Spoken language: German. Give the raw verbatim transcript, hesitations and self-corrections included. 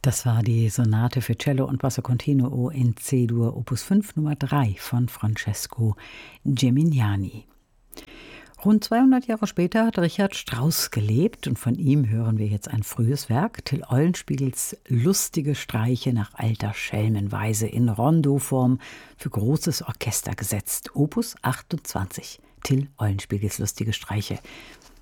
Das war die Sonate für Cello und Basso Continuo in C-Dur Opus fünf Nummer drei von Francesco Gimignani. Rund zweihundert Jahre später hat Richard Strauss gelebt und von ihm hören wir jetzt ein frühes Werk, Till Eulenspiegels Lustige Streiche nach alter Schelmenweise in Rondoform für großes Orchester gesetzt, Opus achtundzwanzig, Till Eulenspiegels Lustige Streiche.